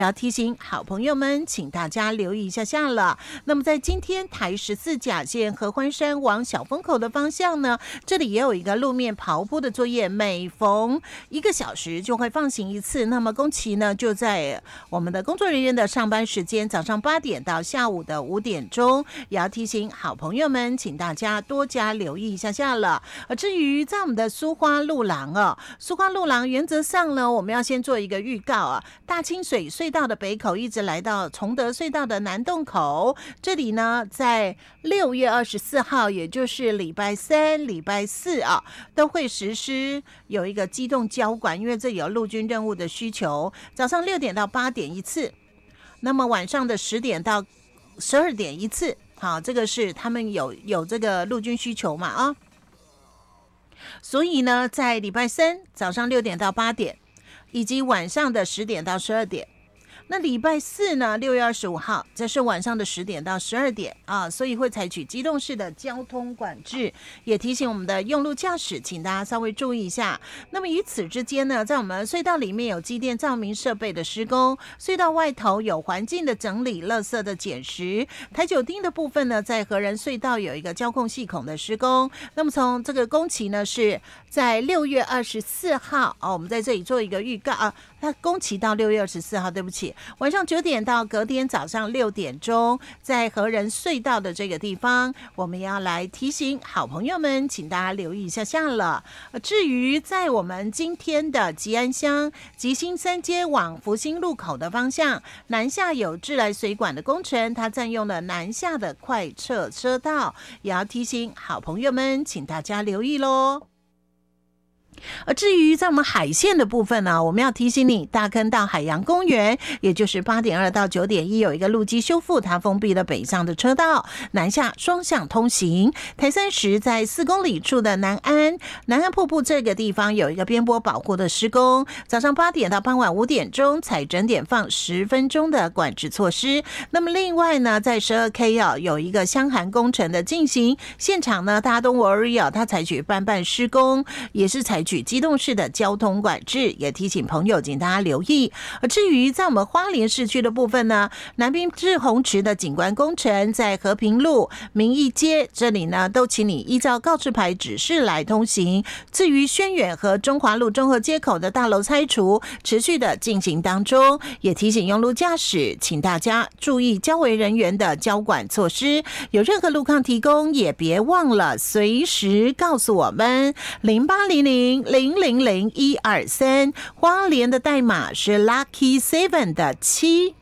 要提醒好朋友们，请大家留意一下了。那么在今天台14甲线合欢山往小风口的方向呢，这里也有一个路面刨坡的作业，每逢1个小时就会放行一次。那么工期呢，就在我们的工作人员的上班时间，早上8点到下午的5点钟，也要提醒好朋友们，请大家多加留意一下了。至于在我们的苏花路廊苏花路廊原则上呢，我们要先做一个预告大清水隧道的北口一直来到崇德隧道的南洞口，这里呢在6月24号，也就是礼拜3、礼拜4都会实施有一个机动交管，因为这里有陆军任务的需求，早上6点到8点一次，那么晚上的10点到12点一次。好，这个是他们有这个陆军需求嘛所以呢，在礼拜3早上6点到8点，以及晚上的10点到12点。那礼拜4呢，6月25号，这是晚上的10点到12点所以会采取机动式的交通管制，也提醒我们的用路驾驶，请大家稍微注意一下。那么与此之间呢，在我们隧道里面有机电照明设备的施工，隧道外头有环境的整理、垃圾的捡拾。台九町的部分呢，在和仁隧道有一个交控系统的施工。那么从这个工期呢，是在6月24号我们在这里做一个预告那工期到6月24号，对不起，晚上9点到隔天早上6点钟，在和仁隧道的这个地方，我们要来提醒好朋友们，请大家留意一下了。至于在我们今天的吉安乡吉兴3街往福兴路口的方向，南下有自来水管的工程，它占用了南下的快撤车道，也要提醒好朋友们，请大家留意咯。至于在我们海线的部分呢，我们要提醒你，大坑到海洋公园，也就是8点2到9点1有一个路基修复，它封闭了北上的车道，南下双向通行。台30在4公里处的南安瀑布这个地方有一个边坡保护的施工，早上8点到傍晚5点钟采整点放10分钟的管制措施。那么另外呢，在12K 有一个箱涵工程的进行，现场呢大家都 worry 它采取半施工，也是采取机动式的交通管制，也提醒朋友请大家留意。至于在我们花莲市区的部分呢，南滨至洪池的景观工程在和平路、民义街这里呢，都请你依照告示牌指示来通行。至于轩远和中华路中和街口的大楼拆除持续的进行当中，也提醒用路驾驶，请大家注意交维人员的交管措施，有任何路况提供也别忘了随时告诉我们0800000123，花莲的代码是 Lucky 7的7。